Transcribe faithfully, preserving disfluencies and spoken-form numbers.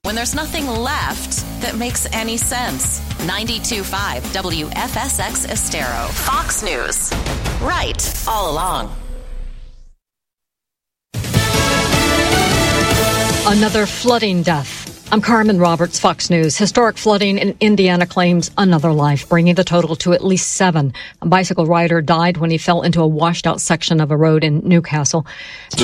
when there's nothing left that makes any sense. ninety-two point five W F S X Estero. Fox News. Right all along. Another flooding death. I'm Carmen Roberts, Fox News. Historic flooding in Indiana claims another life, bringing the total to at least seven. A bicycle rider died when he fell into a washed-out section of a road in Newcastle.